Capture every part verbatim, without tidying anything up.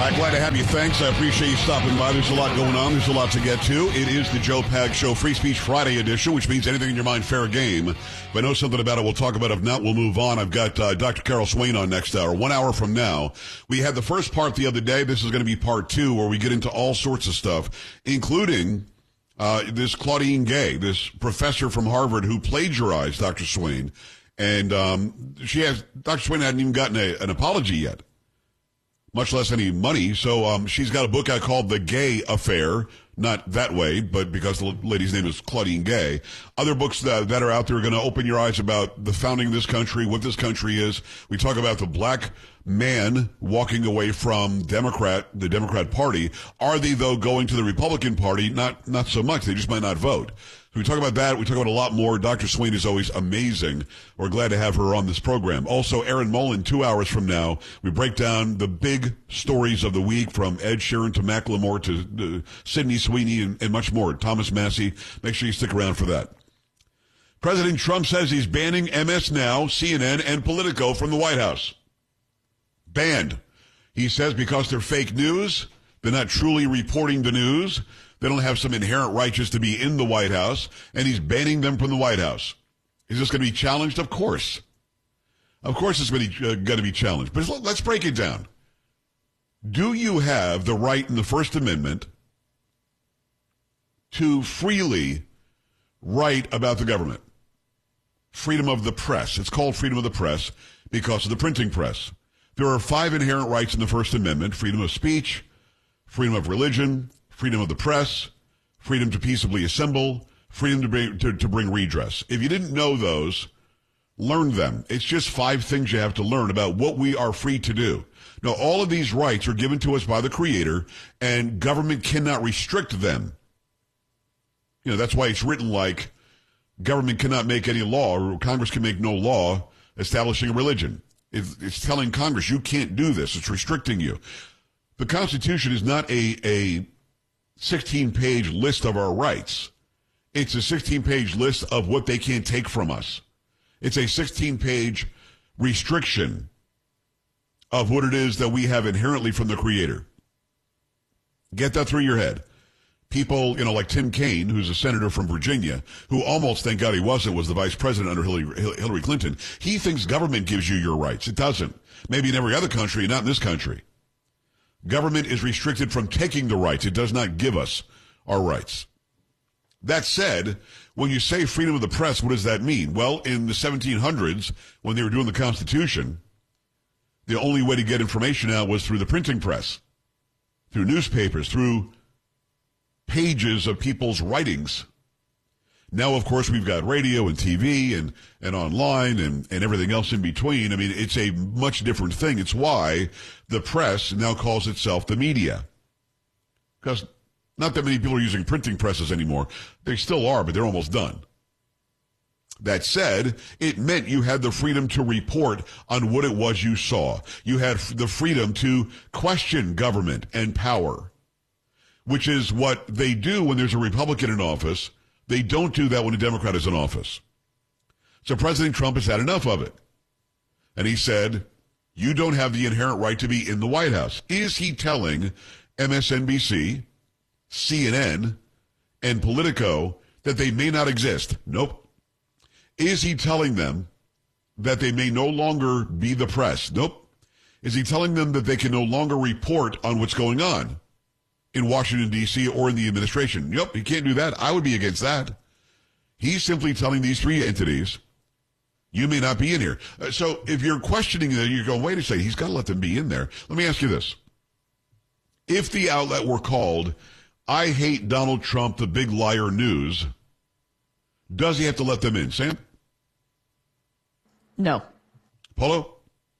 All right, glad to have you. Thanks. I appreciate you stopping by. There's a lot going on. There's a lot to get to. It is the Joe Pag Show Free Speech Friday edition, which means anything in your mind, fair game. If I know something about it, we'll talk about it. If not, we'll move on. I've got uh, Doctor Carol Swain on next hour. One hour from now. We had the first part the other day. This is going to be part two, where we get into all sorts of stuff, including uh, this Claudine Gay, this professor from Harvard who plagiarized Doctor Swain. And um, she has Doctor Swain hadn't even gotten a, an apology yet, much less any money. So um, she's got a book out called The Gay Affair. Not that way, but because the lady's name is Claudine Gay. Other books that, that are out there are going to open your eyes about the founding of this country, what this country is. We talk about the black man walking away from Democrat, the Democrat Party. Are they, though, going to the Republican Party? Not, not so much. They just might not vote. So we talk about that. We talk about a lot more. Doctor Swain is always amazing. We're glad to have her on this program. Also, Erin Mullen, two hours from now, we break down the big stories of the week, from Ed Sheeran to Macklemore to uh, Sydney Sweeney and, and much more. Thomas Massey. Make sure you stick around for that. President Trump says he's banning M S Now, C N N, and Politico from the White House. Banned. He says because they're fake news, they're not truly reporting the news, they don't have some inherent right just to be in the White House, and he's banning them from the White House. Is this going to be challenged? Of course. Of course it's going to, uh, going to be challenged. But let's break it down. Do you have the right in the First Amendment to freely write about the government? Freedom of the press. It's called freedom of the press because of the printing press. There are five inherent rights in the First Amendment: freedom of speech, freedom of religion, freedom of the press, freedom to peaceably assemble, freedom to bring, to, to bring redress. If you didn't know those, learn them. It's just five things you have to learn about what we are free to do. Now, all of these rights are given to us by the Creator, and government cannot restrict them. You know, that's why it's written like government cannot make any law, or Congress can make no law establishing a religion. It's, it's telling Congress, you can't do this. It's restricting you. The Constitution is not a, a sixteen-page list of our rights. It's a sixteen-page list of what they can't take from us. It's a sixteen-page restriction of what it is that we have inherently from the Creator. Get that through your head. People, you know, like Tim Kaine, who's a senator from Virginia, who almost, thank God he wasn't, was the vice president under Hillary, Hillary Clinton. He thinks government gives you your rights. It doesn't. Maybe in every other country, not in this country. Government is restricted from taking the rights. It does not give us our rights. That said, when you say freedom of the press, what does that mean? Well, in the seventeen hundreds, when they were doing the Constitution, the only way to get information out was through the printing press, through newspapers, through pages of people's writings. Now, of course, we've got radio and T V and, and online and, and everything else in between. I mean, it's a much different thing. It's why the press now calls itself the media. Because not that many people are using printing presses anymore. They still are, but they're almost done. That said, it meant you had the freedom to report on what it was you saw. You had the freedom to question government and power, which is what they do when there's a Republican in office. They don't do that when a Democrat is in office. So President Trump has had enough of it. And he said, you don't have the inherent right to be in the White House. Is he telling M S N B C, C N N, and Politico that they may not exist? Nope. Is he telling them that they may no longer be the press? Nope. Is he telling them that they can no longer report on what's going on in Washington, D C, or in the administration? Yep, he can't do that. I would be against that. He's simply telling these three entities, you may not be in here. Uh, so if you're questioning that, you're going, wait a second, he's got to let them be in there. Let me ask you this. If the outlet were called, I Hate Donald Trump, the Big Liar News, does he have to let them in? Sam? No. Polo?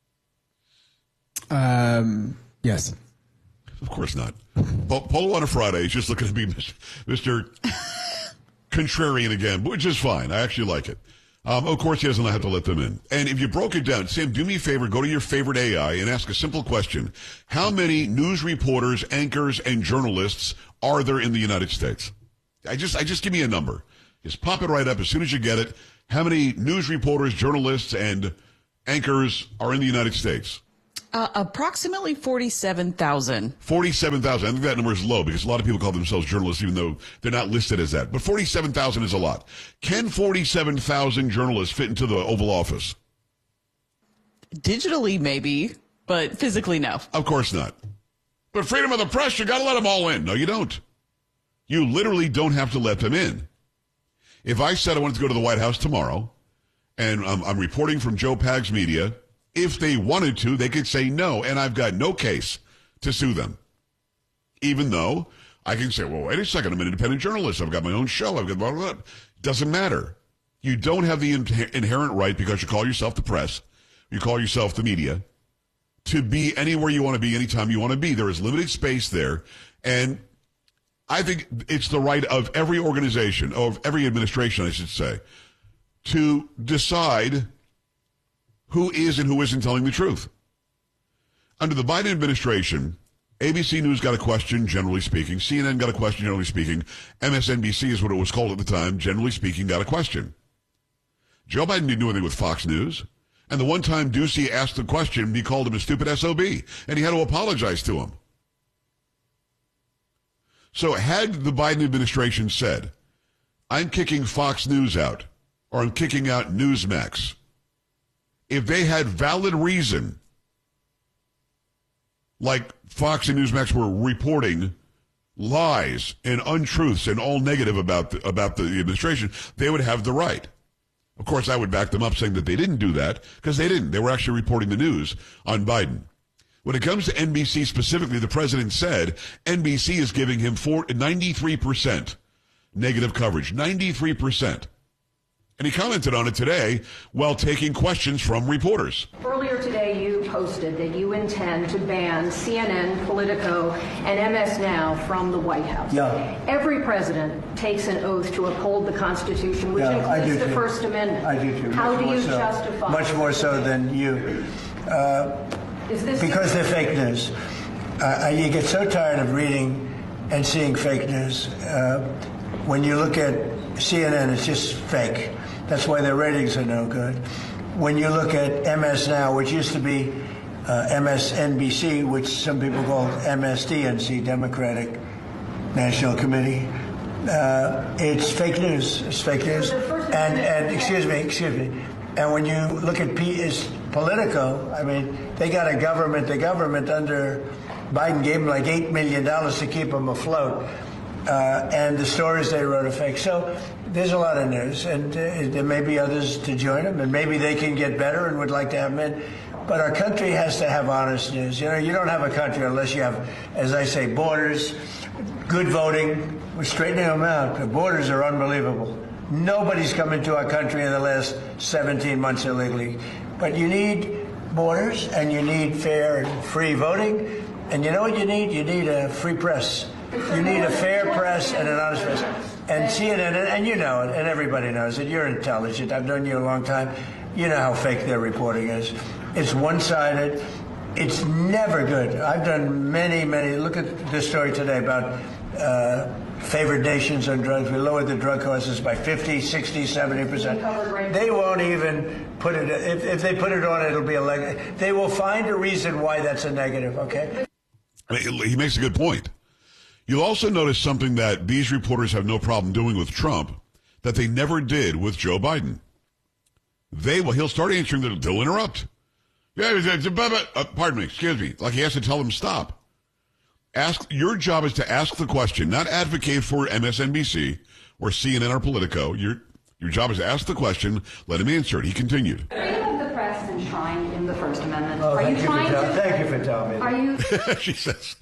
Um, yes. Of course not. Polo on a Friday is just looking to be Mister Contrarian again, which is fine. I actually like it. Um, of course, he doesn't have to let them in. And if you broke it down, Sam, do me a favor, go to your favorite A I and ask a simple question. How many news reporters, anchors, and journalists are there in the United States? I just, I just give me a number. Just pop it right up as soon as you get it. How many news reporters, journalists, and anchors are in the United States? Uh, approximately forty-seven thousand. forty-seven thousand. I think that number is low because a lot of people call themselves journalists even though they're not listed as that. But forty-seven thousand is a lot. Can forty-seven thousand journalists fit into the Oval Office? Digitally, maybe, but physically, no. Of course not. But freedom of the press, you got to let them all in. No, you don't. You literally don't have to let them in. If I said I wanted to go to the White House tomorrow and I'm, I'm reporting from Joe Pags Media, if they wanted to, they could say no, and I've got no case to sue them. Even though I can say, well, wait a second, I'm an independent journalist. I've got my own show. I've got blah, blah, blah. Doesn't matter. You don't have the in- inherent right because you call yourself the press, you call yourself the media, to be anywhere you want to be, anytime you want to be. There is limited space there, and I think it's the right of every organization, of every administration, I should say, to decide who is and who isn't telling the truth. Under the Biden administration, A B C News got a question, generally speaking. C N N got a question, generally speaking. M S N B C is what it was called at the time, generally speaking, got a question. Joe Biden didn't do anything with Fox News. And the one time Ducey asked the question, he called him a stupid S O B. And he had to apologize to him. So had the Biden administration said, I'm kicking Fox News out, or I'm kicking out Newsmax, if they had valid reason, like Fox and Newsmax were reporting lies and untruths and all negative about the, about the administration, they would have the right. Of course, I would back them up saying that they didn't do that, because they didn't. They were actually reporting the news on Biden. When it comes to N B C specifically, the president said N B C is giving him four, ninety-three percent negative coverage, ninety-three percent. And he commented on it today while taking questions from reporters. Earlier today, you posted that you intend to ban C N N, Politico, and M S Now from the White House. Yeah. Every president takes an oath to uphold the Constitution, which Yeah, I includes do the too. First Amendment. I do too. How Much do more you so. justify? Much more so than you. Uh, Is this because they're fake news. Uh, you get so tired of reading and seeing fake news. Uh, when you look at C N N, it's just fake. That's why their ratings are no good. When you look at M S Now, which used to be uh, M S N B C, which some people call M S D N C, Democratic National Committee, uh, it's fake news. It's fake news. And, and excuse me, excuse me. And when you look at P is Politico, I mean, they got a government, the government under Biden gave them like eight million dollars to keep them afloat. Uh, and the stories they wrote are fake. So there's a lot of news, and uh, there may be others to join them, and maybe they can get better and would like to have them in. But our country has to have honest news. You know, you don't have a country unless you have, as I say, borders, good voting. We're straightening them out. The borders are unbelievable. Nobody's come into our country in the last seventeen months illegally. But you need borders, and you need fair and free voting. And you know what you need? You need a free press. You need a fair press and an honest press. And C N N, and you know it, and everybody knows it. You're intelligent. I've known you a long time. You know how fake their reporting is. It's one-sided. It's never good. I've done many, many. Look at this story today about uh, favored nations on drugs. We lowered the drug costs by fifty, sixty, seventy percent. They won't even put it. If, if they put it on, it'll be a leg. They will find a reason why that's a negative, okay? I mean, he makes a good point. You'll also notice something that these reporters have no problem doing with Trump that they never did with Joe Biden. They will, he'll start answering, the, they'll interrupt. Yeah, uh, pardon me, excuse me. Like he has to tell them stop. Ask, your job is to ask the question, not advocate for M S N B C or C N N or Politico. Your, your job is to ask the question, let him answer it. He continued. Freedom of the press enshrined in the First Amendment. Oh, are thank you you trying for tell- to? Thank you for telling me. Are you? She says,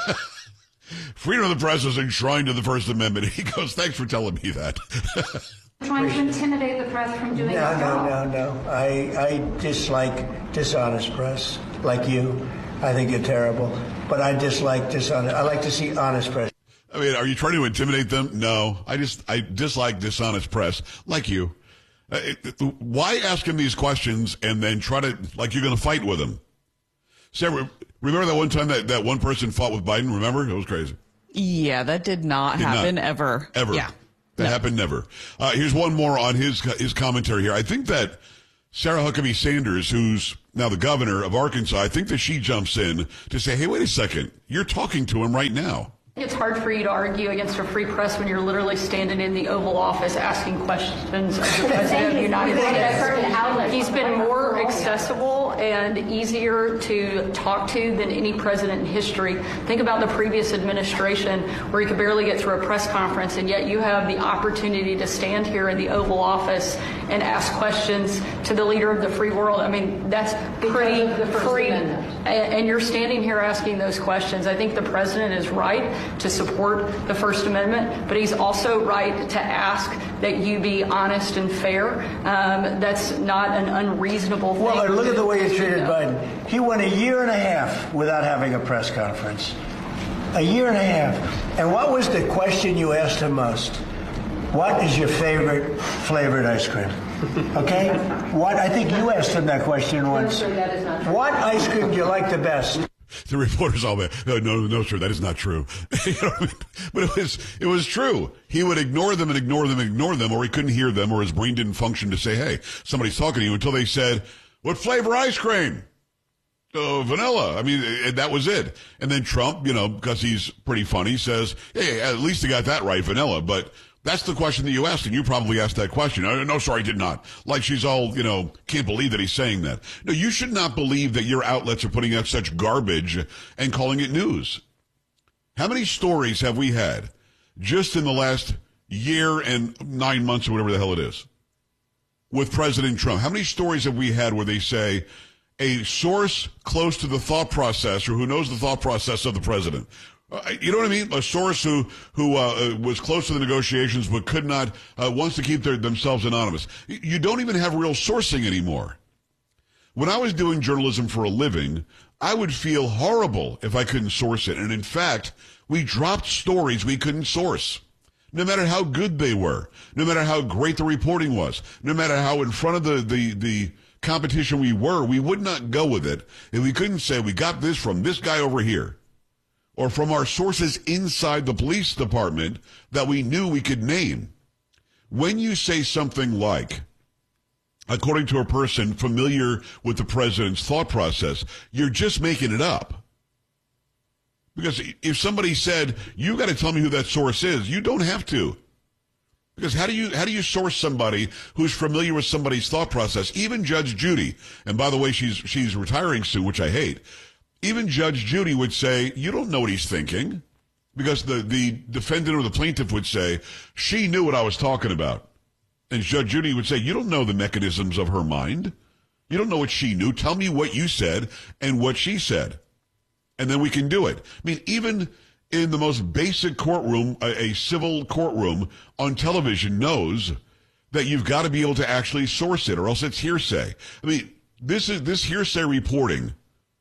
freedom of the press is enshrined in the First Amendment. He goes, thanks for telling me that. Trying to intimidate the press from doing No, its no, job. no, no. I, I dislike dishonest press, like you. I think you're terrible. But I dislike dishonest. I like to see honest press. I mean, are you trying to intimidate them? No. I just, I dislike dishonest press, like you. Uh, it, why ask him these questions and then try to, like you're going to fight with him? Sarah, remember that one time that, that one person fought with Biden? Remember? It was crazy. Yeah, that did not Did happen not. ever. Ever. Yeah. That No. happened never. Uh, here's one more on his his commentary here. I think that Sarah Huckabee Sanders, who's Now, the governor of Arkansas, I think that she jumps in to say, hey, wait a second, you're talking to him right now. It's hard for you to argue against a free press when you're literally standing in the Oval Office asking questions of the President of the United States. He's been more accessible and easier to talk to than any president in history. Think about the previous administration where you could barely get through a press conference, and yet you have the opportunity to stand here in the Oval Office and ask questions to the leader of the free world. I mean, that's pretty free. And you're standing here asking those questions. I think the president is right to support the First Amendment, but he's also right to ask that you be honest and fair. Um, that's not an unreasonable thing. Well, look at the way he treated Biden. He went a year and a half without having a press conference. A year and a half. And what was the question you asked him most? What is your favorite flavored ice cream? Okay? What? I think you asked him that question once. No, sir, that is not true. What ice cream do you like the best? The reporters all went, no, no, no, sir, that is not true. You know what I mean? But it was, it was true. He would ignore them and ignore them and ignore them, or he couldn't hear them, or his brain didn't function to say, hey, somebody's talking to you, until they said, what flavor ice cream? Uh, vanilla. I mean, it, that was it. And then Trump, you know, because he's pretty funny, says, hey, at least he got that right, vanilla. But that's the question that you asked, and you probably asked that question. Oh, no, sorry, I did not. Like she's all, you know, can't believe that he's saying that. No, you should not believe that your outlets are putting out such garbage and calling it news. How many stories have we had just in the last year and nine months or whatever the hell it is with President Trump? How many stories have we had where they say a source close to the thought process or who knows the thought process of the president? You know what I mean? A source who who uh, was close to the negotiations but could not, uh, wants to keep their, themselves anonymous. You don't even have real sourcing anymore. When I was doing journalism for a living, I would feel horrible if I couldn't source it. And in fact, we dropped stories we couldn't source. No matter how good they were, no matter how great the reporting was, no matter how in front of the, the, the competition we were, we would not go with it if we couldn't say we got this from this guy over here, or from our sources inside the police department that we knew we could name. When you say something like, according to a person familiar with the president's thought process, you're just making it up. Because if somebody said, you got to tell me who that source is, you don't have to. Because how do you how do you source somebody who's familiar with somebody's thought process? Even Judge Judy, and by the way, she's she's retiring soon, which I hate. Even Judge Judy would say, you don't know what he's thinking. Because the, the defendant or the plaintiff would say, she knew what I was talking about. And Judge Judy would say, you don't know the mechanisms of her mind. You don't know what she knew. Tell me what you said and what she said. And then we can do it. I mean, even in the most basic courtroom, a, a civil courtroom on television knows that you've got to be able to actually source it or else it's hearsay. I mean, this is this hearsay reporting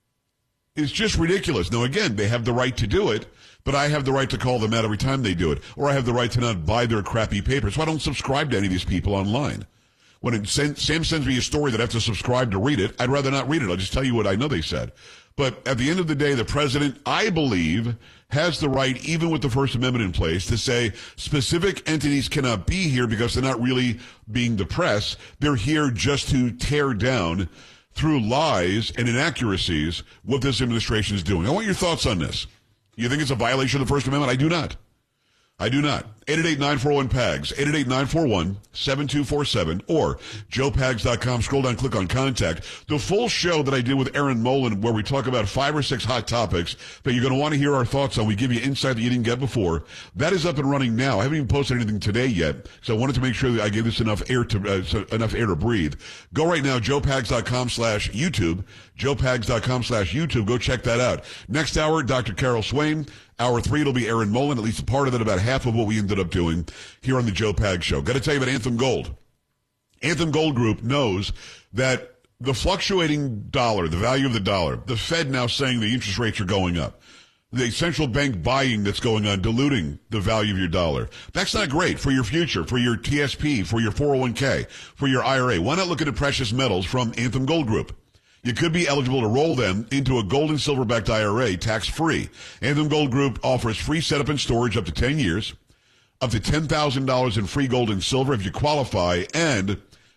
is just ridiculous. Now, again, they have the right to do it, but I have the right to call them out every time they do it, or I have the right to not buy their crappy paper. So I don't subscribe to any of these people online. When it send, Sam sends me a story that I have to subscribe to read it, I'd rather not read it. I'll just tell you what I know they said. But at the end of the day, the president, I believe, has the right, even with the First Amendment in place, to say specific entities cannot be here because they're not really being the press. They're here just to tear down, through lies and inaccuracies, what this administration is doing. I want your thoughts on this. You think it's a violation of the First Amendment? I do not. I do not. eight eight eight, nine four one, P A G S, eight eight eight, nine four one, seven two four seven, or joe pags dot com. Scroll down, click on contact. The full show that I did with Aaron Molan, where we talk about five or six hot topics that you're going to want to hear our thoughts on. We give you insight that you didn't get before. That is up and running now. I haven't even posted anything today yet, so I wanted to make sure that I gave this enough air to uh, so enough air to breathe. Go right now, joe pags dot com slash YouTube, joe pags dot com slash YouTube. Go check that out. Next hour, Doctor Carol Swain. Hour three, it'll be Aaron Molan, at least a part of it, about half of what we ended up doing here on the Joe Pags Show. Got to tell you about Anthem Gold. Anthem Gold Group knows that the fluctuating dollar, the value of the dollar, the Fed now saying the interest rates are going up, the central bank buying that's going on, diluting the value of your dollar. That's not great for your future, for your T S P, for your four oh one k, for your I R A. Why not look at the precious metals from Anthem Gold Group? You could be eligible to roll them into a gold and silver-backed I R A tax-free. Anthem Gold Group offers free setup and storage up to ten years, up to ten thousand dollars in free gold and silver if you qualify, and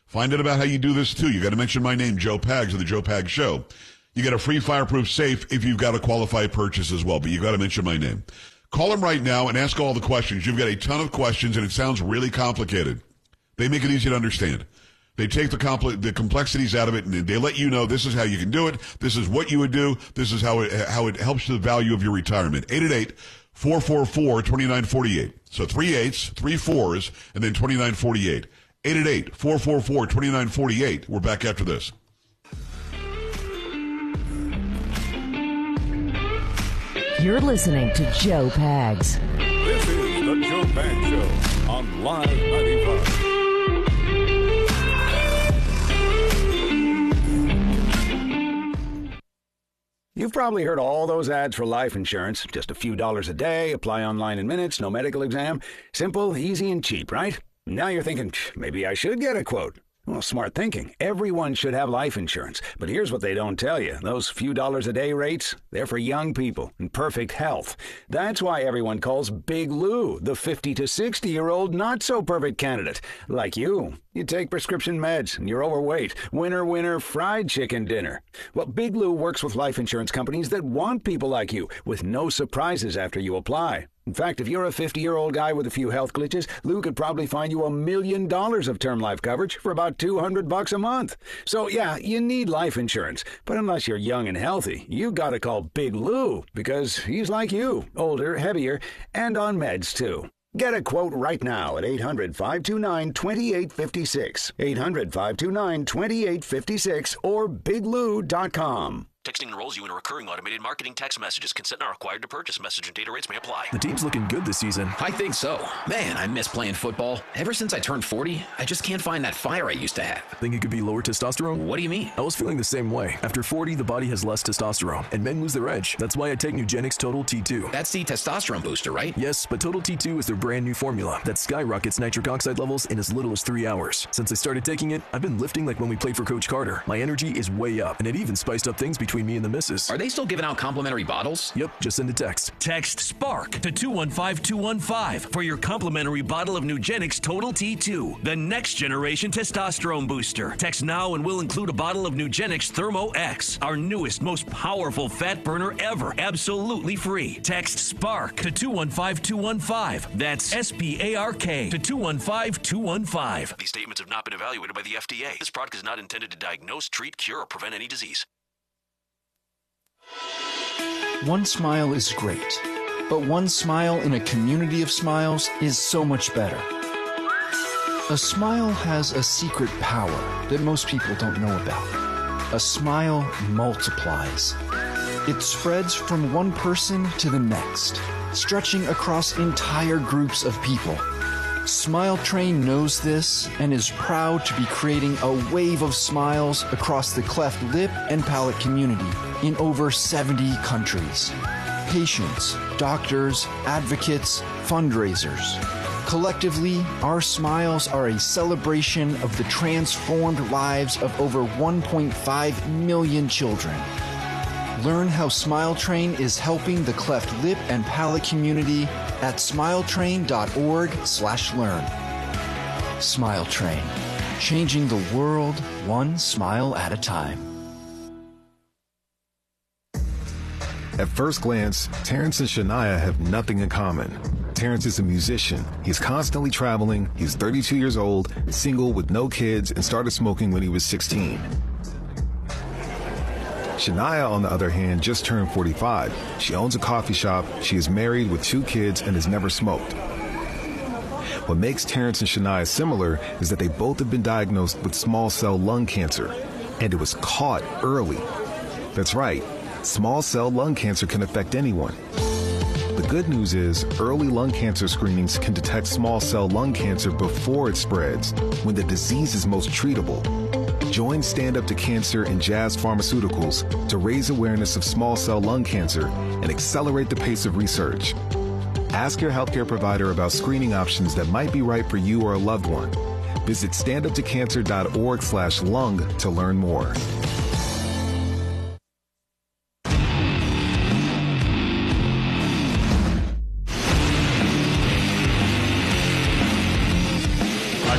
Find out about how you do this too. You got to mention my name, Joe Pags, of the Joe Pags Show. You get a free fireproof safe if you've got a qualified purchase as well, but you got to mention my name. Call them right now and ask all the questions. You've got a ton of questions and it sounds really complicated. They make it easy to understand. They take the compl- the complexities out of it and they let you know this is how you can do it. This is what you would do. This is how it, how it helps the value of your retirement. eight eight eight, four four four, two nine four eight. So three eights, three fours, and then twenty-nine forty-eight. eight eight eight, four four four, two nine four eight. We're back after this. You're listening to Joe Pags. This is the Joe Pags Show on Live ninety-five. You've probably heard all those ads for life insurance. Just a few dollars a day, apply online in minutes, no medical exam. Simple, easy, and cheap, right? Now you're thinking, maybe I should get a quote. Well, smart thinking. Everyone should have life insurance. But here's what they don't tell you. Those few dollars a day rates, they're for young people in perfect health. That's why everyone calls Big Lou the fifty to sixty-year-old not-so-perfect candidate. Like you. You take prescription meds and you're overweight. Winner, winner, fried chicken dinner. Well, Big Lou works with life insurance companies that want people like you with no surprises after you apply. In fact, if you're a fifty-year-old guy with a few health glitches, Lou could probably find you a million dollars of term life coverage for about two hundred bucks a month. So yeah, you need life insurance. But unless you're young and healthy, you gotta call Big Lou because he's like you, older, heavier, and on meds too. Get a quote right now at eight hundred, five two nine, two eight five six, eight hundred, five two nine, two eight five six, or big lou dot com. Texting enrolls you in a recurring automated marketing text messages. Consent not required to purchase. Message and data rates may apply. The team's looking good this season. I think so. Man, I miss playing football. Ever since I turned forty, I just can't find that fire I used to have. Think it could be lower testosterone? What do you mean? I was feeling the same way. After forty, the body has less testosterone, and men lose their edge. That's why I take Nugenix Total T two. That's the testosterone booster, right? Yes, but Total T two is their brand new formula that skyrockets nitric oxide levels in as little as three hours. Since I started taking it, I've been lifting like when we played for Coach Carter. My energy is way up, and it even spiced up things between me and the missus. Are they still giving out complimentary bottles? Yep, just send a text. Text SPARK to two one five two one five for your complimentary bottle of Nugenix Total T two, the next generation testosterone booster. Text now and we'll include a bottle of Nugenix Thermo X, our newest, most powerful fat burner ever, absolutely free. Text SPARK to two one five two one five. That's S P A R K to two one five two one five. These statements have not been evaluated by the F D A. This product is not intended to diagnose, treat, cure, or prevent any disease. One smile is great, but one smile in a community of smiles is so much better. A smile has a secret power that most people don't know about. A smile multiplies. It spreads from one person to the next, stretching across entire groups of people. Smile Train knows this and is proud to be creating a wave of smiles across the cleft lip and palate community in over seventy countries. Patients, doctors, advocates, fundraisers. Collectively, our smiles are a celebration of the transformed lives of over one point five million children. Learn how Smile Train is helping the cleft lip and palate community at smiletrain.org slash learn. Smile Train, changing the world one smile at a time. At first glance, Terrence and Shania have nothing in common. Terrence is a musician. He's constantly traveling. He's thirty-two years old, single with no kids, and started smoking when he was sixteen. Shania, on the other hand, just turned forty-five. She owns a coffee shop, she is married with two kids, and has never smoked. What makes Terrence and Shania similar is that they both have been diagnosed with small cell lung cancer, and it was caught early. That's right, small cell lung cancer can affect anyone. The good news is early lung cancer screenings can detect small cell lung cancer before it spreads, when the disease is most treatable. Join Stand Up to Cancer and Jazz Pharmaceuticals to raise awareness of small cell lung cancer and accelerate the pace of research. Ask your healthcare provider about screening options that might be right for you or a loved one. Visit standuptocancer.org slash lung to learn more.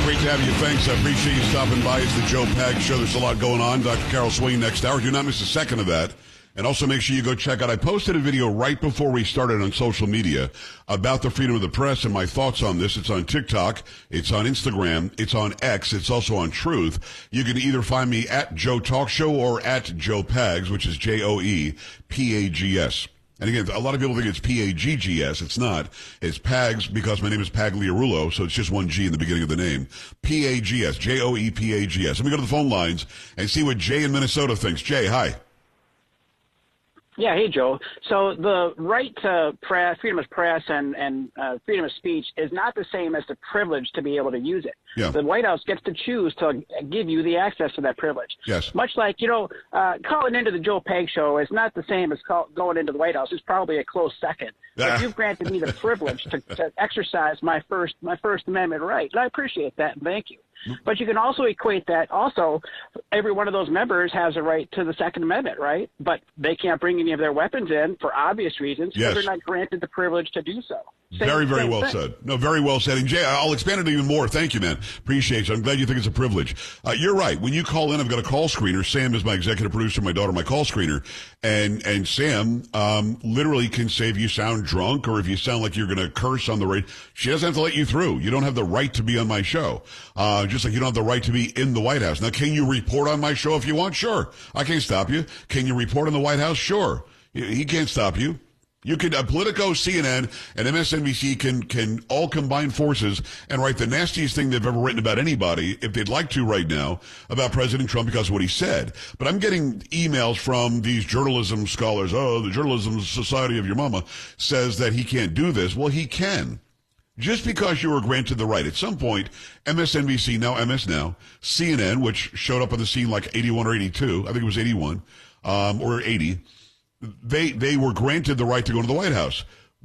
great to have you. Thanks. I appreciate you stopping by. It's the Joe Pags Show. There's a lot going on. Doctor Carol Swain next hour. Do not miss a second of that. And also make sure you go check out, I posted a video right before we started on social media about the freedom of the press and my thoughts on this. It's on TikTok. It's on Instagram. It's on X. It's also on Truth. You can either find me at Joe Talk Show or at Joe Pags, which is J O E P A G S. And again, a lot of people think it's P A G G S. It's not. It's Pags because my name is Pagliarulo, so it's just one G in the beginning of the name. P A G S, J O E P A G S. Let me go to the phone lines and see what Jay in Minnesota thinks. Jay, hi. Yeah, hey, Joe. So the right to press, freedom of press and, and uh, freedom of speech is not the same as the privilege to be able to use it. Yeah. The White House gets to choose to give you the access to that privilege. Yes. Much like, you know, uh, calling into the Joe Pags Show is not the same as call, going into the White House. It's probably a close second. Ah. But you've granted me the privilege to, to exercise my first my First Amendment right, and I appreciate that, and thank you. But you can also equate that also every one of those members has a right to the Second Amendment, right? But they can't bring any of their weapons in for obvious reasons because Yes. they're not granted the privilege to do so. Same- Very, very same well thing. said. No, very well said. And Jay, I'll expand it even more. Thank you, man. Appreciate you. I'm glad you think it's a privilege. Uh, you're right. When you call in, I've got a call screener. Sam is my executive producer, my daughter, my call screener. And, and Sam, um, literally can say if you sound drunk or if you sound like you're going to curse on the radio, she doesn't have to let you through. You don't have the right to be on my show. Uh, just like you don't have the right to be in the White House. Now, can you report on my show if you want? Sure. I can't stop you. Can you report on the White House? Sure. He, he can't stop you. You can, uh, Politico, C N N, and M S N B C can, can all combine forces and write the nastiest thing they've ever written about anybody, if they'd like to right now, about President Trump because of what he said. But I'm getting emails from these journalism scholars. Oh, the Journalism Society of your mama says that he can't do this. Well, he can. Just because you were granted the right. At some point, M S N B C, now M S Now, C N N, which showed up on the scene like eighty-one or eighty-two, I think it was eighty-one, um, or eighty, They they were granted the right to go to the White House.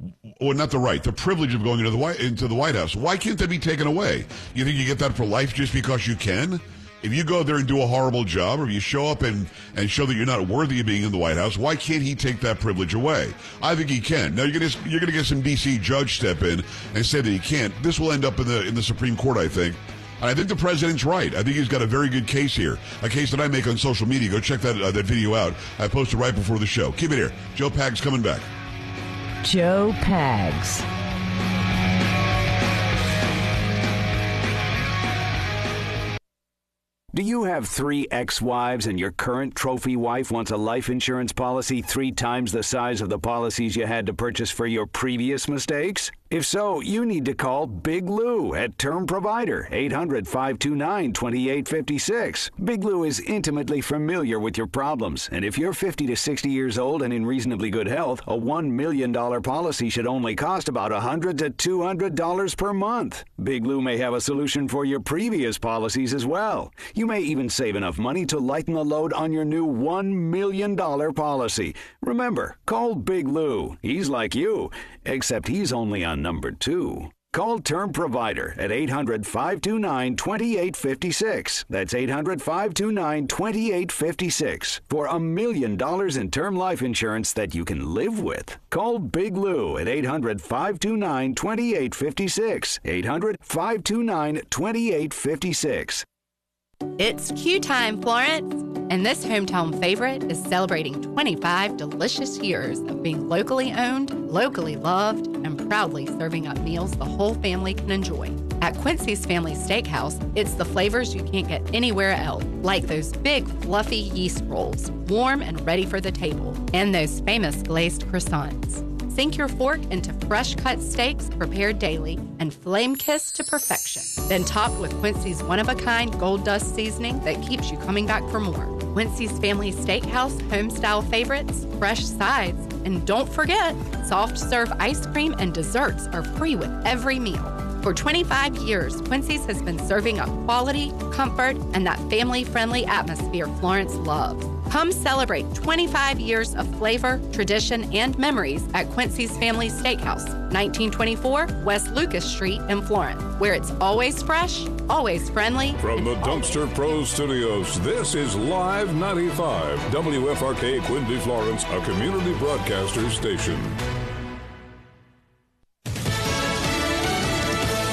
Or not the right, the privilege of going into the White into the White House. Why can't that be taken away? You think you get that for life just because you can? If you go there and do a horrible job, or if you show up and, and show that you're not worthy of being in the White House, why can't he take that privilege away? I think he can. Now you're gonna you're gonna get some D C judge step in and say that he can't. This will end up in the in the Supreme Court, I think. And I think the president's right. I think he's got a very good case here. A case that I make on social media. Go check that uh, that video out. I posted right before the show. Keep it here. Joe Pags coming back. Joe Pags. Do you have three ex-wives and your current trophy wife wants a life insurance policy three times the size of the policies you had to purchase for your previous mistakes? If so, you need to call Big Lou at Term Provider, eight hundred, five two nine, two eight five six. Big Lou is intimately familiar with your problems, and if you're fifty to sixty years old and in reasonably good health, a one million dollars policy should only cost about one hundred to two hundred dollars per month. Big Lou may have a solution for your previous policies as well. You may even save enough money to lighten the load on your new one million dollars policy. Remember, call Big Lou. He's like you, except he's only on number two. Call Term Provider at eight hundred, five two nine, two eight five six. That's eight hundred, five two nine, two eight five six for a million dollars in term life insurance that you can live with. Call Big Lou at eight hundred, five two nine, two eight five six. eight hundred, five two nine, two eight five six. It's Q time, Florence, and this hometown favorite is celebrating twenty-five delicious years of being locally owned, locally loved, and proudly serving up meals the whole family can enjoy. At Quincy's Family Steakhouse, it's the flavors you can't get anywhere else, like those big, fluffy yeast rolls, warm and ready for the table, and those famous glazed croissants. Sink your fork into fresh-cut steaks prepared daily and flame-kissed to perfection. Then topped with Quincy's one-of-a-kind gold dust seasoning that keeps you coming back for more. Quincy's Family Steakhouse home-style favorites, fresh sides, and don't forget, soft-serve ice cream and desserts are free with every meal. For twenty-five years, Quincy's has been serving up quality, comfort, and that family-friendly atmosphere Florence loves. Come celebrate twenty-five years of flavor, tradition, and memories at Quincy's Family Steakhouse, nineteen twenty-four West Lucas Street in Florence, where it's always fresh, always friendly. From the Dumpster Pros Studios, this is Live ninety-five, W F R K Quincy, Florence, a community broadcaster station.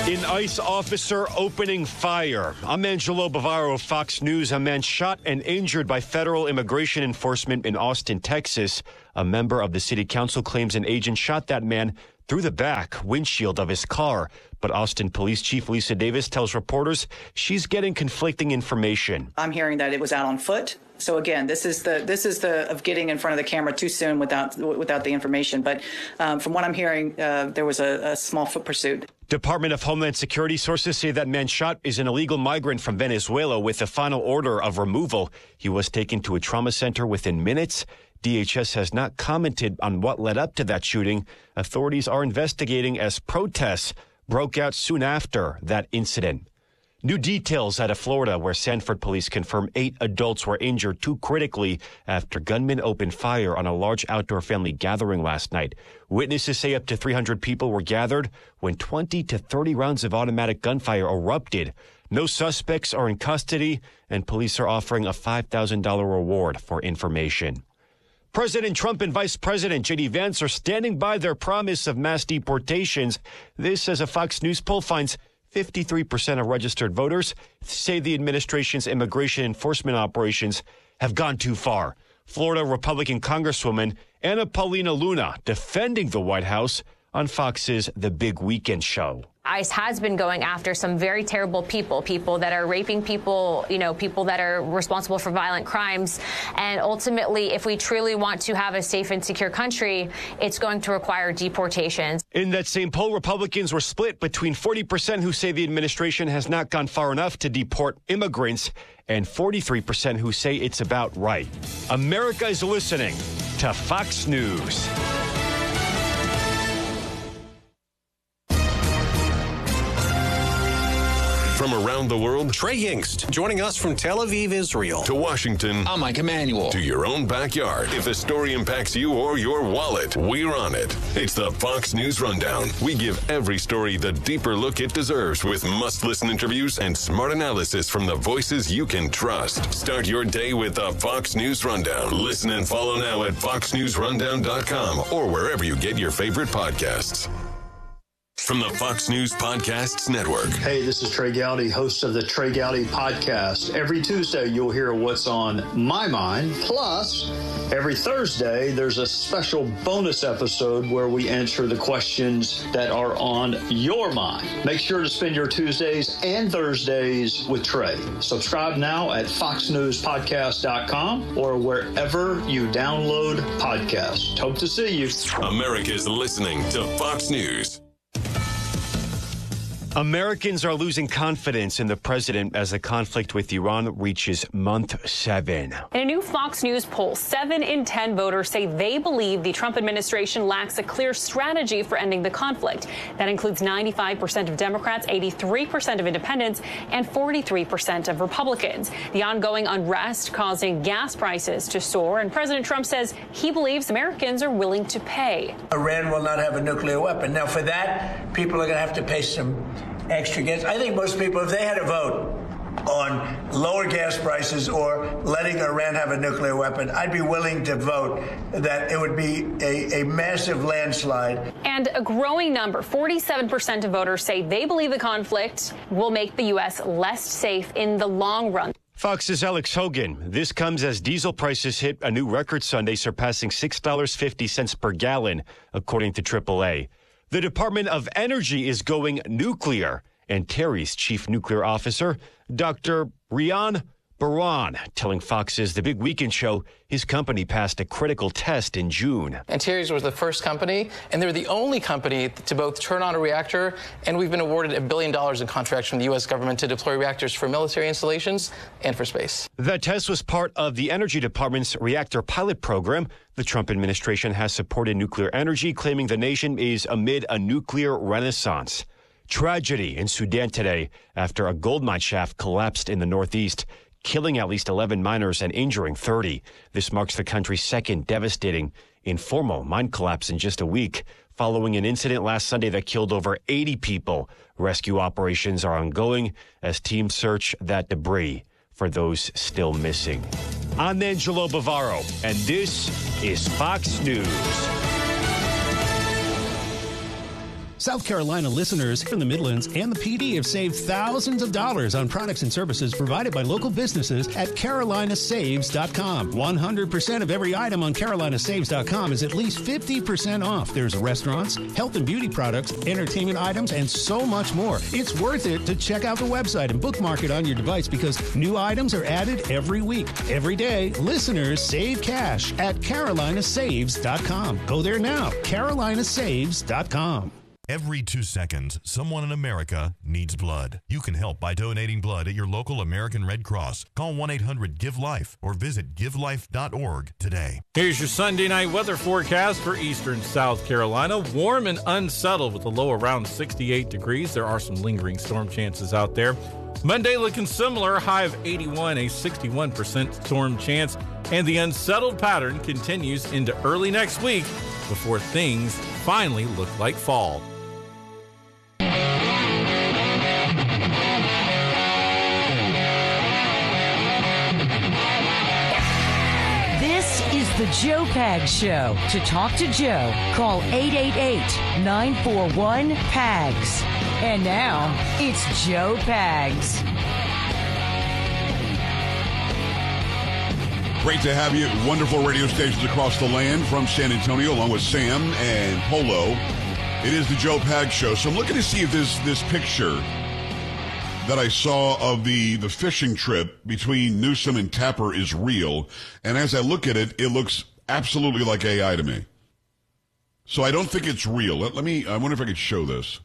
An ICE officer opening fire. I'm Angelo Bavaro of Fox News. A man shot and injured by federal immigration enforcement in Austin, Texas. A member of the city council claims an agent shot that man through the back windshield of his car. But Austin Police Chief Lisa Davis tells reporters she's getting conflicting information. I'm hearing that it was out on foot. So again, this is the this is the of getting in front of the camera too soon without without the information. But um, from what I'm hearing, uh, there was a, a small foot pursuit. Department of Homeland Security sources say that man shot is an illegal migrant from Venezuela with a final order of removal. He was taken to a trauma center within minutes. D H S has not commented on what led up to that shooting. Authorities are investigating as protests broke out soon after that incident. New details out of Florida, where Sanford police confirm eight adults were injured too critically after gunmen opened fire on a large outdoor family gathering last night. Witnesses say up to three hundred people were gathered when twenty to thirty rounds of automatic gunfire erupted. No suspects are in custody, and police are offering a five thousand dollars reward for information. President Trump and Vice President J D Vance are standing by their promise of mass deportations. This, as a Fox News poll finds, fifty-three percent of registered voters say the administration's immigration enforcement operations have gone too far. Florida Republican Congresswoman Anna Paulina Luna defending the White House on Fox's The Big Weekend Show. ICE has been going after some very terrible people, people that are raping people, you know, people that are responsible for violent crimes. And ultimately, if we truly want to have a safe and secure country, it's going to require deportations. In that same poll, Republicans were split between forty percent who say the administration has not gone far enough to deport immigrants and forty-three percent who say it's about right. America is listening to Fox News. From around the world, Trey Yingst, joining us from Tel Aviv, Israel. To Washington. I'm Mike Emanuel. To your own backyard. If a story impacts you or your wallet, we're on it. It's the Fox News Rundown. We give every story the deeper look it deserves with must-listen interviews and smart analysis from the voices you can trust. Start your day with the Fox News Rundown. Listen and follow now at fox news rundown dot com or wherever you get your favorite podcasts. From the Fox News Podcasts Network. Hey, this is Trey Gowdy, host of the Trey Gowdy Podcast. Every Tuesday, you'll hear what's on my mind. Plus, every Thursday, there's a special bonus episode where we answer the questions that are on your mind. Make sure to spend your Tuesdays and Thursdays with Trey. Subscribe now at fox news podcast dot com or wherever you download podcasts. Hope to see you. America's listening to Fox News. Americans are losing confidence in the president as the conflict with Iran reaches month seven. In a new Fox News poll, seven in ten voters say they believe the Trump administration lacks a clear strategy for ending the conflict. That includes ninety-five percent of Democrats, eighty-three percent of independents, and forty-three percent of Republicans. The ongoing unrest causing gas prices to soar, and President Trump says he believes Americans are willing to pay. Iran will not have a nuclear weapon. Now, for that, people are going to have to pay some extra gas. I think most people, if they had a vote on lower gas prices or letting Iran have a nuclear weapon, I'd be willing to vote that it would be a, a massive landslide. And a growing number, forty-seven percent of voters say they believe the conflict will make the U S less safe in the long run. Fox's Alex Hogan. This comes as diesel prices hit a new record Sunday, surpassing six dollars and fifty cents per gallon, according to triple A. The Department of Energy is going nuclear, and Terry's chief nuclear officer, Doctor Rian Baran, telling Fox's The Big Weekend Show his company passed a critical test in June. Antares was the first company, and they're the only company to both turn on a reactor, and we've been awarded a billion dollars in contracts from the U S government to deploy reactors for military installations and for space. That test was part of the Energy Department's reactor pilot program. The Trump administration has supported nuclear energy, claiming the nation is amid a nuclear renaissance. Tragedy in Sudan today after a gold mine shaft collapsed in the northeast, killing at least eleven miners and injuring thirty. This marks the country's second devastating informal mine collapse in just a week, following an incident last Sunday that killed over eighty people. Rescue operations are ongoing as teams search that debris for those still missing. I'm Angelo Bavaro, and this is Fox News. South Carolina listeners in the Midlands and the P D have saved thousands of dollars on products and services provided by local businesses at Carolina Saves dot com. one hundred percent of every item on Carolina Saves dot com is at least fifty percent off. There's restaurants, health and beauty products, entertainment items, and so much more. It's worth it to check out the website and bookmark it on your device because new items are added every week. Every day, listeners save cash at Carolina Saves dot com. Go there now, Carolina Saves dot com. Every two seconds, someone in America needs blood. You can help by donating blood at your local American Red Cross. Call one eight hundred give life or visit give life dot org today. Here's your Sunday night weather forecast for eastern South Carolina. Warm and unsettled with a low around sixty-eight degrees. There are some lingering storm chances out there. Monday looking similar, high of eighty-one, a sixty-one percent storm chance. And the unsettled pattern continues into early next week before things finally look like fall. This is the Joe Pags Show. To talk to Joe, call eight eight eight, nine four one, P A G S. And now, it's Joe Pags. Great to have you at wonderful radio stations across the land from San Antonio, along with Sam and Polo. It is the Joe Pags Show. So I'm looking to see if this this picture that I saw of the, the fishing trip between Newsom and Tapper is real. And as I look at it, it looks absolutely like A I to me. So I don't think it's real. Let, let me, I wonder if I could show this.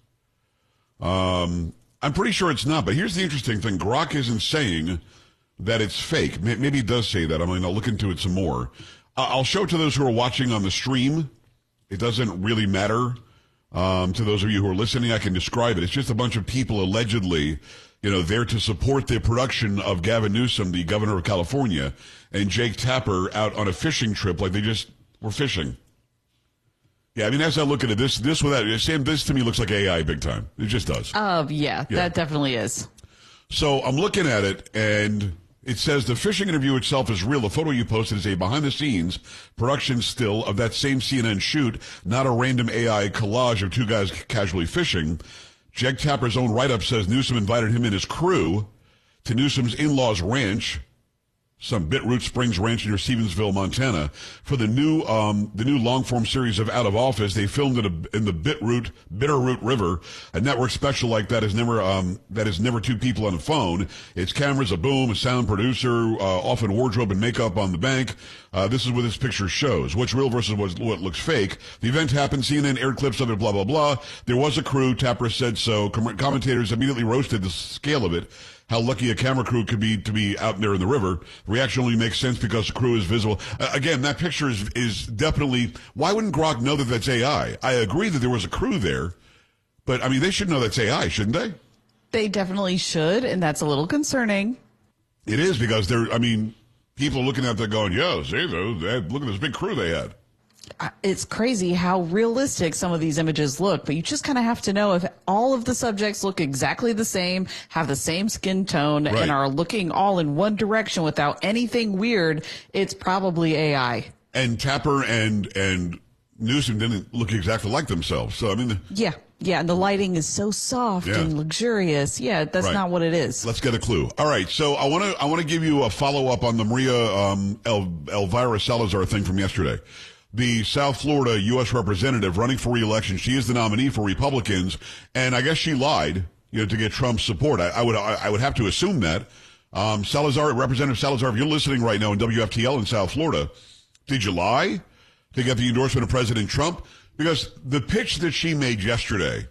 Um, I'm pretty sure it's not, but here's the interesting thing. Grok isn't saying that it's fake. Maybe it does say that. I'm going to look into it some more. I'll show it to those who are watching on the stream. It doesn't really matter. Um, to those of you who are listening, I can describe it. It's just a bunch of people allegedly, you know, there to support the production of Gavin Newsom, the governor of California, and Jake Tapper out on a fishing trip like they just were fishing. Yeah, I mean, as I look at it, this, this without, Sam, this to me looks like A I big time. It just does. Uh, yeah, Yeah. that definitely is. So I'm looking at it, and it says the fishing interview itself is real. The photo you posted is a behind-the-scenes production still of that same C N N shoot, not a random A I collage of two guys casually fishing. Jake Tapper's own write-up says Newsom invited him and his crew to Newsom's in-laws ranch, some Bitroot Springs Ranch near Stevensville, Montana, for the new um, the new long-form series of Out of Office. They filmed it in the Bitroot Bitterroot River. A network special like that is never um, that is never two people on a phone. It's cameras, a boom, a sound producer, uh, often wardrobe and makeup on the bank. Uh, this is what this picture shows. What's real versus what's, what looks fake. The event happened. C N N aired clips of it. Blah blah blah. There was a crew. Tapper said so. Com- commentators immediately roasted the scale of it. How lucky a camera crew could be to be out there in the river. The reaction only makes sense because the crew is visible. Uh, again, that picture is is definitely. Why wouldn't Grok know that that's A I? I agree that there was a crew there, but I mean they should know that's A I, shouldn't they? They definitely should, and that's a little concerning. It is because they're. I mean, people looking at that going, "Yo, see, those, look at this big crew they had." It's crazy how realistic some of these images look, but you just kind of have to know if all of the subjects look exactly the same, have the same skin tone, Right. and are looking all in one direction without anything weird. It's probably A I. And Tapper and and Newsom didn't look exactly like themselves. So I mean, Yeah, yeah, and the lighting is so soft Yeah. and luxurious. Yeah, that's Right. not what it is. let's get a clue. All right, so I want to I want to give you a follow up on the Maria um, El, Elvira Salazar thing from yesterday. The South Florida U S representative running for re-election. She is the nominee for Republicans, and I guess she lied, you know, to get Trump's support. I, I would I, I would have to assume that. Um, Salazar, Representative Salazar, if you're listening right now in W F T L in South Florida, did you lie to get the endorsement of President Trump? Because the pitch that she made yesterday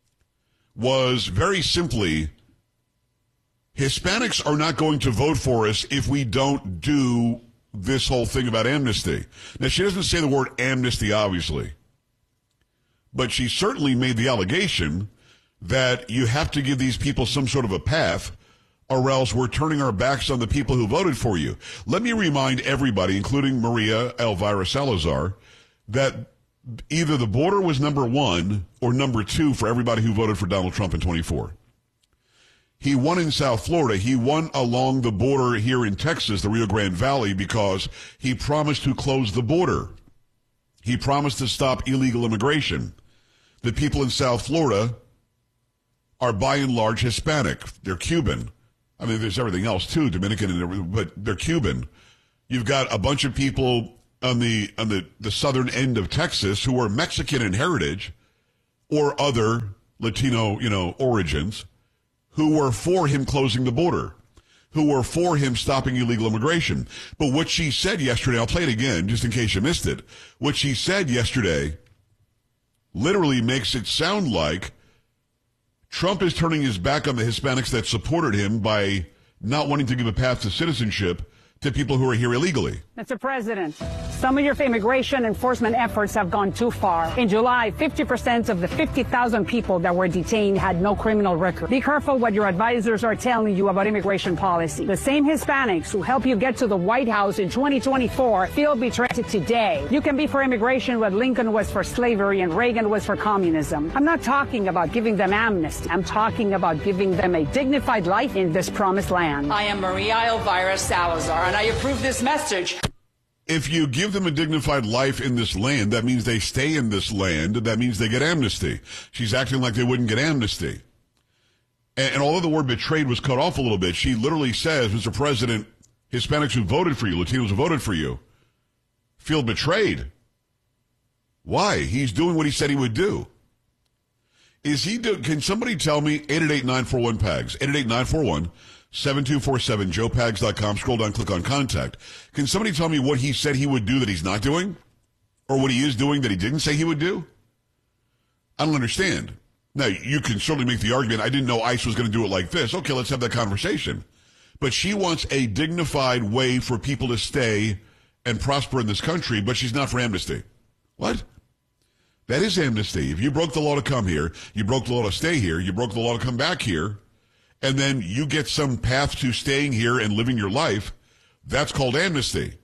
was very simply, Hispanics are not going to vote for us if we don't do this whole thing about amnesty. Now, she doesn't say the word amnesty, obviously, but she certainly made the allegation that you have to give these people some sort of a path, or else we're turning our backs on the people who voted for you. Let me remind everybody, including Maria Elvira Salazar, that either the border was number one or number two for everybody who voted for Donald Trump in twenty-four. He won in South Florida. He won along the border here in Texas, the Rio Grande Valley, because he promised to close the border. He promised to stop illegal immigration. the people in South Florida are by and large Hispanic. They're Cuban. I mean, there's everything else too, Dominican and everything, but they're Cuban. You've got a bunch of people on the on the, the southern end of Texas who are Mexican in heritage or other Latino, you know, origins, who were for him closing the border, who were for him stopping illegal immigration. But what she said yesterday, I'll play it again just in case you missed it. What she said yesterday literally makes it sound like Trump is turning his back on the Hispanics that supported him by not wanting to give a path to citizenship to people who are here illegally. Mister President, some of your immigration enforcement efforts have gone too far. In July, fifty percent of the fifty thousand people that were detained had no criminal record. Be careful what your advisors are telling you about immigration policy. The same Hispanics who helped you get to the White House in twenty twenty-four feel betrayed today. You can be for immigration what Lincoln was for slavery and Reagan was for communism. I'm not talking about giving them amnesty. I'm talking about giving them a dignified life in this promised land. I am Maria Elvira Salazar, and I approve this message. If you give them a dignified life in this land, that means they stay in this land. That means they get amnesty. She's acting like they wouldn't get amnesty. And, and although the word betrayed was cut off a little bit, she literally says, Mister President, Hispanics who voted for you, Latinos who voted for you, feel betrayed. Why? He's doing what he said he would do. Is he do? Can somebody tell me? eight eight eight, nine four one, P A G S. eight eight eight, nine four one, seven two four seven, joe pags dot com. Scroll down, click on contact. Can somebody tell me what he said he would do that he's not doing? Or what he is doing that he didn't say he would do? I don't understand. Now, you can certainly make the argument, I didn't know ICE was going to do it like this. Okay, let's have that conversation. But she wants a dignified way for people to stay and prosper in this country, but she's not for amnesty. What? That is amnesty. If you broke the law to come here, you broke the law to stay here, you broke the law to come back here, and then you get some path to staying here and living your life, that's called amnesty.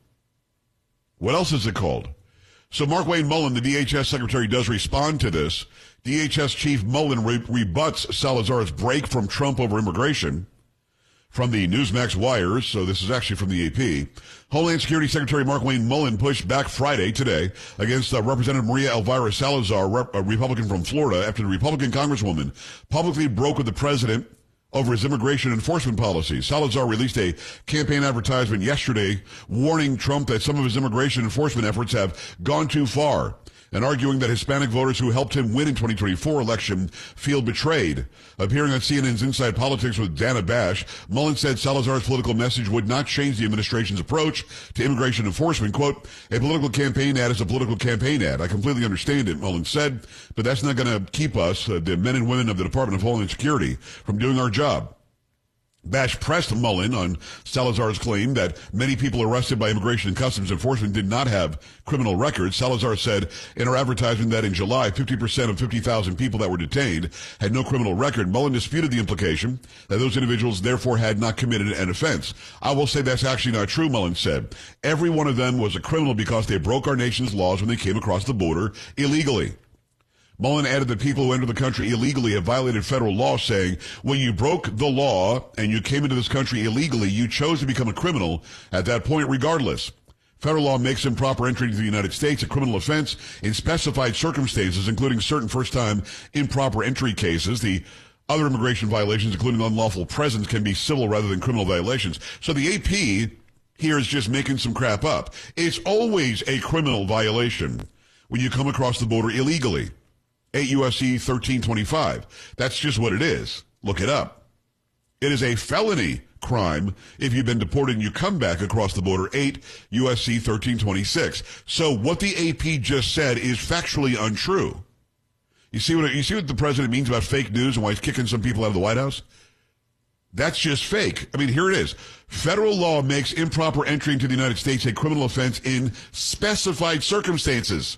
What else is it called? So Markwayne Mullin, the D H S secretary, does respond to this. D H S Chief Mullin re- rebuts Salazar's break from Trump over immigration from the Newsmax wires, so this is actually from the A P. Homeland Security Secretary Markwayne Mullin pushed back Friday, today, against uh, Representative Maria Elvira Salazar, rep- a Republican from Florida, after the Republican congresswoman publicly broke with the president over his immigration enforcement policies. Salazar released a campaign advertisement yesterday warning Trump that some of his immigration enforcement efforts have gone too far, and arguing that Hispanic voters who helped him win in twenty twenty-four election feel betrayed. Appearing on C N N's Inside Politics with Dana Bash, Mullin said Salazar's political message would not change the administration's approach to immigration enforcement. Quote, a political campaign ad is a political campaign ad. I completely understand it, Mullin said, but that's not going to keep us, uh, the men and women of the Department of Homeland Security, from doing our job. Bash pressed Mullin on Salazar's claim that many people arrested by Immigration and Customs Enforcement did not have criminal records. Salazar said in her advertisement that in July, fifty percent of fifty thousand people that were detained had no criminal record. Mullin disputed the implication that those individuals therefore had not committed an offense. I will say that's actually not true, Mullin said. Every one of them was a criminal because they broke our nation's laws when they came across the border illegally. Mullin added that people who enter the country illegally have violated federal law, saying, when you broke the law and you came into this country illegally, you chose to become a criminal at that point regardless. Federal law makes improper entry into the United States a criminal offense in specified circumstances, including certain first-time improper entry cases. The other immigration violations, including unlawful presence, can be civil rather than criminal violations. So the A P here is just making some crap up. It's always a criminal violation when you come across the border illegally. eight U S C thirteen twenty-five. That's just what it is. Look it up. It is a felony crime if you've been deported and you come back across the border. eight U S C thirteen twenty-six. So what the A P just said is factually untrue. You see what you see what the president means about fake news and why he's kicking some people out of the White House? That's just fake. I mean, here it is. Federal law makes improper entry into the United States a criminal offense in specified circumstances,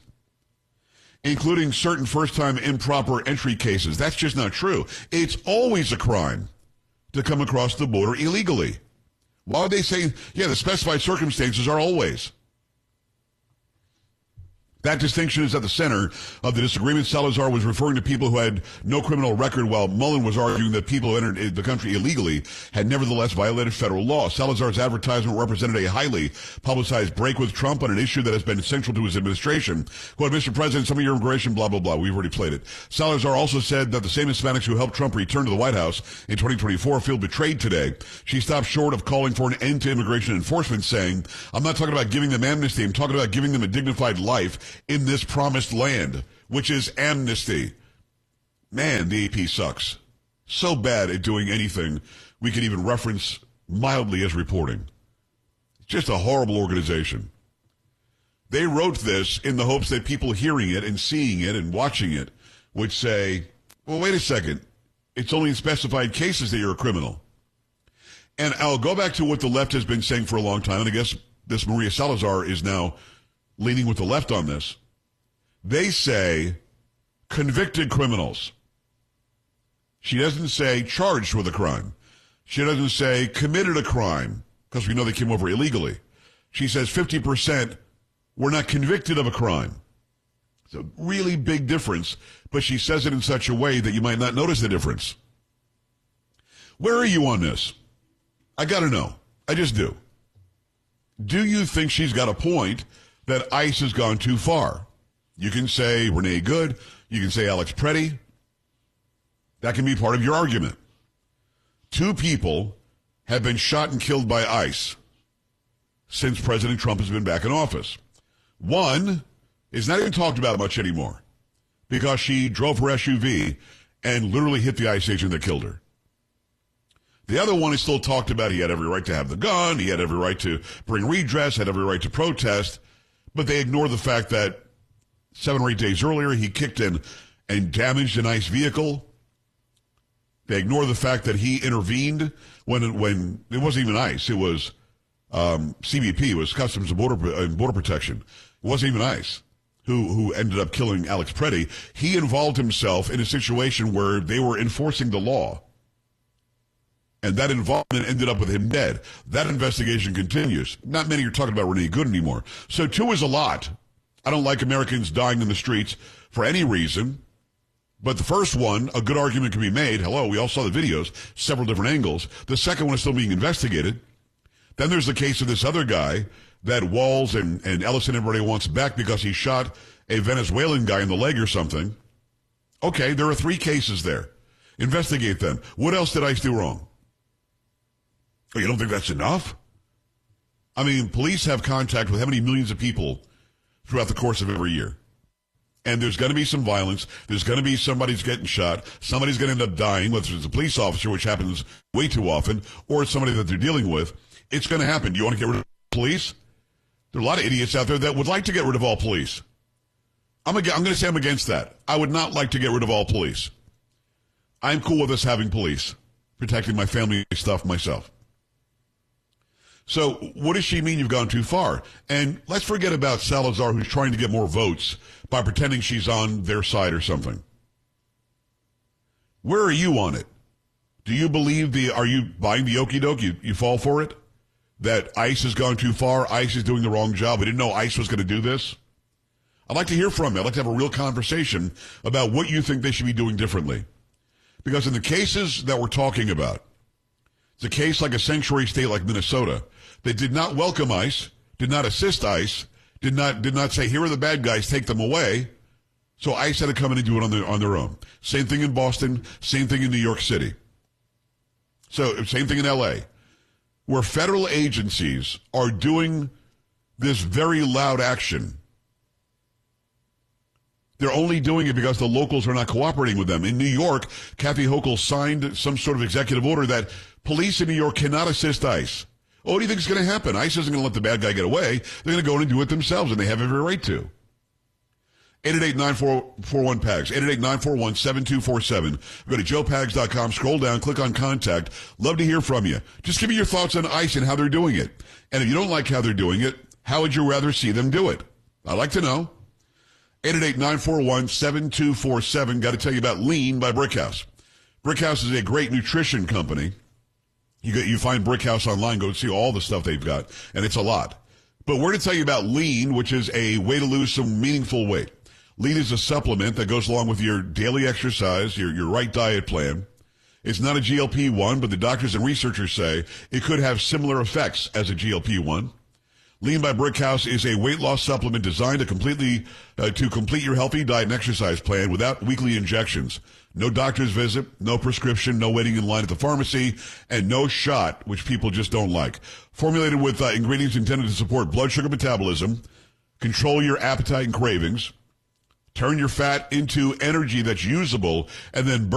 including certain first-time improper entry cases. That's just not true. It's always a crime to come across the border illegally. Why would they say, yeah, the specified circumstances are always? That distinction is at the center of the disagreement. Salazar was referring to people who had no criminal record, while Mullen was arguing that people who entered the country illegally had nevertheless violated federal law. Salazar's advertisement represented a highly publicized break with Trump on an issue that has been central to his administration. Quote, Mister President, some of your immigration, blah, blah, blah. We've already played it. Salazar also said that the same Hispanics who helped Trump return to the White House in twenty twenty-four feel betrayed today. She stopped short of calling for an end to immigration enforcement, saying, I'm not talking about giving them amnesty. I'm talking about giving them a dignified life in this promised land, which is amnesty. Man, the A P sucks. So bad at doing anything we can even reference mildly as reporting. It's just a horrible organization. They wrote this in the hopes that people hearing it and seeing it and watching it would say, well, wait a second. It's only in specified cases that you're a criminal. And I'll go back to what the left has been saying for a long time, and I guess this Maria Salazar is now leaning with the left on this. They say convicted criminals. She doesn't say charged with a crime. She doesn't say committed a crime, because we know they came over illegally. She says fifty percent were not convicted of a crime. It's a really big difference, but she says it in such a way that you might not notice the difference. Where are you on this? I got to know. I just do. Do you think she's got a point that ICE has gone too far? You can say Renee Good. You can say Alex Preddy. That can be part of your argument. Two people have been shot and killed by ICE since President Trump has been back in office. One is not even talked about much anymore because she drove her S U V and literally hit the ICE agent that killed her. The other one is still talked about. He had every right to have the gun. He had every right to bring redress, had every right to protest. But they ignore the fact that seven or eight days earlier, he kicked in and damaged an ICE vehicle. They ignore the fact that he intervened when when it wasn't even ICE. It was um, C B P. It was Customs and Border, uh, Border Protection. It wasn't even ICE who, who ended up killing Alex Preddy. He involved himself in a situation where they were enforcing the law. And that involvement ended up with him dead. That investigation continues. Not many are talking about Renee Good anymore. So two is a lot. I don't like Americans dying in the streets for any reason. But the first one, a good argument can be made. Hello, we all saw the videos, several different angles. The second one is still being investigated. Then there's the case of this other guy that Walls and, and Ellison, everybody wants back because he shot a Venezuelan guy in the leg or something. Okay, there are three cases there. Investigate them. What else did ICE do wrong? Oh, you don't think that's enough? I mean, police have contact with how many millions of people throughout the course of every year? And there's going to be some violence. There's going to be somebody's getting shot. Somebody's going to end up dying, whether it's a police officer, which happens way too often, or it's somebody that they're dealing with. It's going to happen. Do you want to get rid of police? There are a lot of idiots out there that would like to get rid of all police. I'm, ag- I'm going to say I'm against that. I would not like to get rid of all police. I'm cool with us having police, protecting my family stuff myself. So what does she mean you've gone too far? And let's forget about Salazar, who's trying to get more votes by pretending she's on their side or something. Where are you on it? Do you believe the, are you buying the okie doke? You, you fall for it? That ICE has gone too far? ICE is doing the wrong job? We didn't know ICE was going to do this? I'd like to hear from you. I'd like to have a real conversation about what you think they should be doing differently. Because in the cases that we're talking about, it's a case like a sanctuary state like Minnesota that did not welcome ICE, did not assist ICE, did not did not say, here are the bad guys, take them away. So ICE had to come in and do it on their, on their own. Same thing in Boston, same thing in New York City. So same thing in L A, where federal agencies are doing this very loud action. They're only doing it because the locals are not cooperating with them. In New York, Kathy Hochul signed some sort of executive order that police in New York cannot assist ICE. What do you think is going to happen? ICE isn't going to let the bad guy get away. They're going to go in and do it themselves, and they have every right to. eight eight eight, nine four one, P A G S, eight eight eight, nine four one, seven two four seven. Go to joe pags dot com, scroll down, click on Contact. Love to hear from you. Just give me your thoughts on ICE and how they're doing it. And if you don't like how they're doing it, how would you rather see them do it? I'd like to know. eight eight eight, nine four one, seven two four seven. Got to tell you about Lean by Brickhouse. Brickhouse is a great nutrition company. You get, you find Brickhouse online, go see all the stuff they've got, and it's a lot. But we're going to tell you about Lean, which is a way to lose some meaningful weight. Lean is a supplement that goes along with your daily exercise, your, your right diet plan. It's not a G L P one, but the doctors and researchers say it could have similar effects as a G L P one. Lean by Brickhouse is a weight loss supplement designed to completely uh, to complete your healthy diet and exercise plan without weekly injections. No doctor's visit, no prescription, no waiting in line at the pharmacy, and no shot, which people just don't like. Formulated with uh, ingredients intended to support blood sugar metabolism, control your appetite and cravings, turn your fat into energy that's usable, and then burn